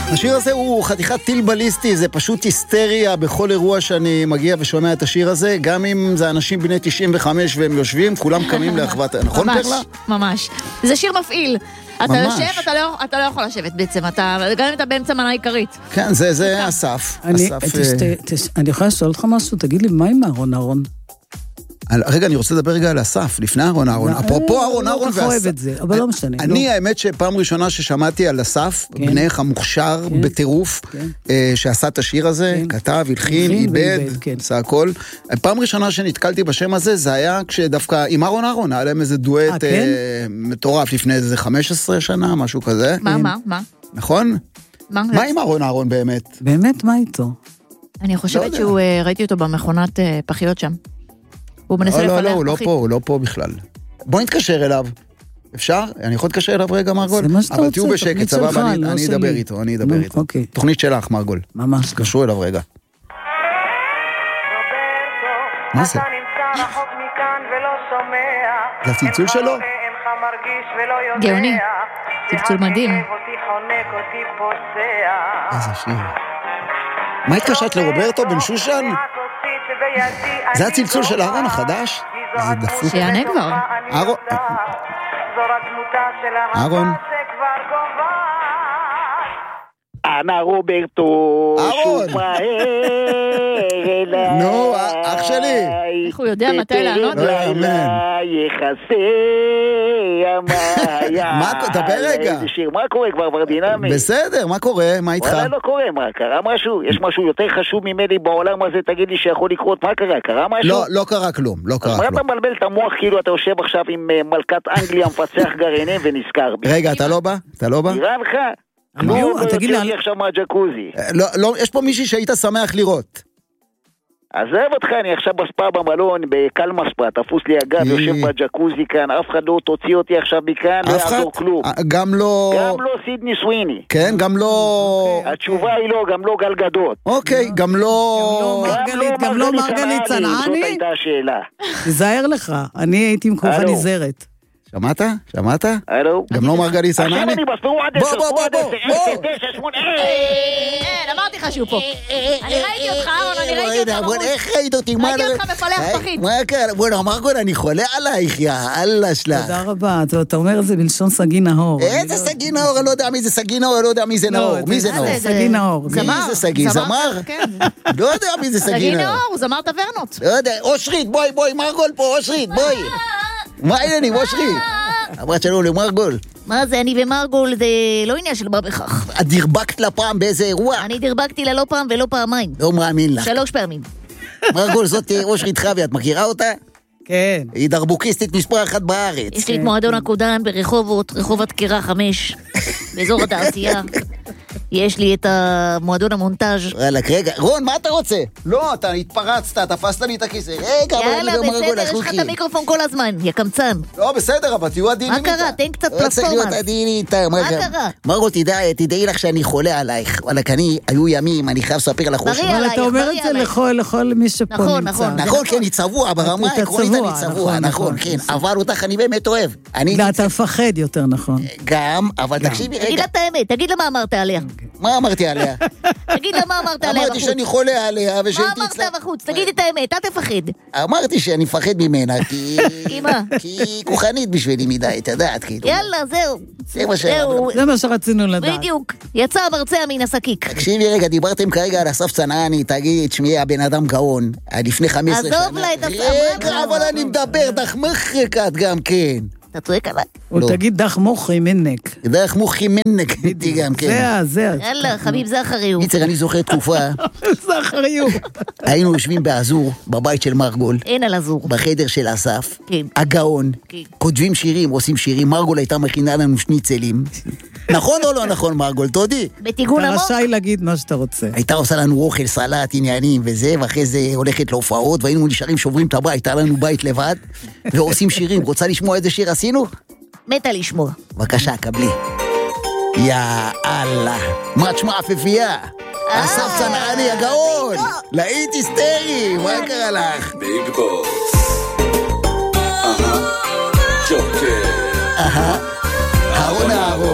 השיר הזה הוא חתיכת טיל בליסטי, זה פשוט היסטריה בכל אירוע שאני מגיע ושומע את השיר הזה, גם אם זה אנשים בני 95 והם יושבים, כולם קמים לאחוות, נכון פרלה? ממש, זה שיר מפעיל. אתה יושב, אתה לא יכול לשבת בעצם, גם אם אתה באמצע מנה עיקרית. כן, זה אסף. אני יכולה לשאול אותך משהו, תגיד לי, מה עם אהרון? רגע, אני רוצה לדבר רגע על אסף, לפני אהרון. אפרופו אהרון ואסף. לא אוהב את זה, אבל לא משנה. אני, האמת שפעם ראשונה ששמעתי על אסף, בנך המוכשר בטירוף, שעשה את השיר הזה, כתב, הלחין, איבד, עשה הכל. פעם ראשונה שנתקלתי בשם הזה, זה היה כשדווקא עם אהרון, היה להם איזה דואט מטורף לפני איזה 15 שנה, משהו כזה. מה? נכון? מה עם אהרון באמת? באמת, מה איתו? אני חושבת שהוא, ראיתי אותו במכונת פחיות שם. הוא מנסה לפלח פחית. הוא לא פה בכלל. בוא נתקשר אליו. אפשר? אני יכול להתקשר אליו רגע, מרגול? זה מה שאתה רוצה, אבל תהיו בשקט, סבבה, אני אדבר איתו, תוכנית שלך, מרגול. ממש. תקשרו אליו רגע. מה זה? זה הצלצול שלו? גאוני. צלצול מדהים. איזה שיר. מה התקשרת לרוברטו בן שושן? זה הצלצול של אהרון החדש? זה דפוק. שיענה כבר. אהרון. אנה רוברטו. אהרון. נו, אח שלי. איך הוא יודע מתי לענות? לא יאמן. מה, דבר רגע. מה קורה כבר דינמי? בסדר, מה קורה? מה איתך? לא קורה, מה, קרה משהו? יש משהו יותר חשוב ממני בעולם הזה, תגיד לי שיכול לקרות, מה קרה? קרה משהו? לא קרה כלום, לא קרה מה כלום. אתה מבלבל את המוח כאילו אתה יושב עכשיו עם מלכת אנגליה מפצח גרעינים ונזכר בי? רגע, אתה לא בא? נראה לך? תגיד לי עכשיו מהג'קוזי. לא, יש פה מישהי שהיית שמח לראות. עזב אותך, אני עכשיו בספה במלון, בקלמספה, תפוס לי הגב, יושב בג'קוזי כאן, אף אחד לא תוציא אותי עכשיו מכאן, לא יעזור כלום. גם לא סידני סוויני. כן, גם לא... התשובה היא לא, גם לא גלגדות. אוקיי, גם לא מרגלית צנעני? זאת הייתה השאלה. תזהר לך, אני הייתי עם קרובה נזרת. שמעת? הלו? גם לא מרגלית צנעני? עכשיו אני בספרו עד 10, אמרתי לך שהוא פה. אני ראיתי אותך, אהרון, אני ראיתי אותך בחוץ. איך ראית אותי? ראיתי אותך מפלח פחית. מה קרה? בואו, מרגול, אני חולה עלייך, יא אללה שלך. תודה רבה, אתה אומר את זה בלשון סגי נהור. איזה סגי נהור? אני לא יודע מי זה סגי נהור, אני לא יודע מי זה נהור. מי זה נהור? סגי נהור. מי זה סגי? זמר? לא יודע מי זה סגי נהור. סגי נהור, הוא זמר טברנות. לא יודע, אושרית, בואי, מרגול פה, אושרית, בואי. מה העניינים, אושרית? אמרת שלום למרגול. מה זה, אני ומרגול, זה לא עניין של מה בכך. את דרבקת לה פעם באיזה אירוע? אני דרבקתי לה לא פעם ולא פעמיים. לא מאמין לך. 3 פעמים. מרגול, זאת אושרית חווי, את מכירה אותה? כן. היא דרבוקיסטית מספר 1 בארץ. יש לי את מועדון הקודן ברחובות, רחוב התקירה 5, באזור התעשייה. יש לי את המועדון המונטאז'. רגע, רון, מה אתה רוצה? לא, אתה התפרצת, תפסת לי את הכיסא. רגע, יאללה, בסדר, יש לך את המיקרופון כל הזמן, יא קמצן. לא, בסדר, אבל תהיו עדינים מה קרה? תן קצת פלטפורמה. מה קרה? מרגול, תדעי לך שאני חולה עלייך. וואלק, היו ימים, אני חייב לספר לך משהו. אבל אתה אומר את זה לכל מי שפה נמצא. נכון, כן, היא צבוע, ברמה העקרונית אני צבוע, נכון, כן. אבל אותך אני באמת אוהב. ואתה מפחד יותר, נכון. גם, אבל תקשיבי רגע. תגיד לה את האמת, תגיד לה מה אמרת עליה. מה אמרתי עליה? תגיד לה מה אמרת עליה בחוץ. אמרתי שאני חולה עליה מה אמרת בחוץ? תגיד את האמת, אל תפחד. אמרתי שאני מפחד ממנה, כי מה? כי היא כוחנית בשבילי מדי, אתה יודעת, כאילו. יאללה, זהו. זה מה שרצינו לדעת. בדיוק. יצא המרצע מן השקיק. תקשיבי רגע, דיברתם כרגע על אסף צנעני, תגיד, שמי הבן אדם גאון, לפני 15 שנה. עזוב לה את אסף. רגע, אבל אני מדבר, דח מחרקת גם כן. אתה צועק עליי? או תגיד דח מוחי מנק. דח מוחי מנק, הייתי גם כן. זה. יאללה, חביב זכריו. ניצר, אני זוכר תקופה. זכריו. היינו יושבים באזור, בבית של מרגול. אין על אזור. בחדר של אסף. כן. הגאון. כן. כותבים שירים, עושים שירים. מרגול הייתה מכינה לנו שניצלים. נכון או לא נכון, מרגול? תודי. בתיגון אתה עמוק? רשאי להגיד מה שאתה רוצה. הייתה עושה לנו אוכל, סלט, עניינים וזה, ואחרי זה הולכת להופעות, והיינו נשארים, שוברים את הבית, היה לנו בית לבד, ועושים שירים. רוצה לשמוע איזה שיר עשינו? מתה לשמוע. בבקשה, קבלי. יא אללה. מה תשמע עפפייה? אסף צנעני הגאון. להיט היסטרי, מה קרה לך? ביג בוס. ג'וקר. אהרון.